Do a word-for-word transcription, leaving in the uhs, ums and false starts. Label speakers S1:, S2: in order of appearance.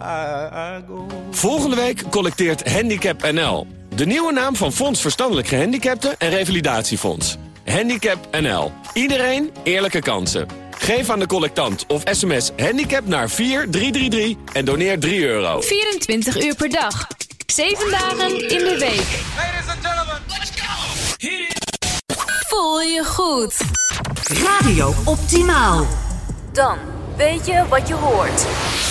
S1: Volgende week collecteert Handicap N L. De nieuwe naam van Fonds Verstandelijk Gehandicapten en Revalidatiefonds. Handicap N L. Iedereen eerlijke kansen. Geef aan de collectant of sms handicap naar vier drie drie drie en doneer drie euro.
S2: vierentwintig uur per dag. zeven dagen in de week.
S3: Ladies and gentlemen, let's go!
S2: Voel je goed.
S4: Radio Optimaal.
S2: Dan weet je wat je hoort.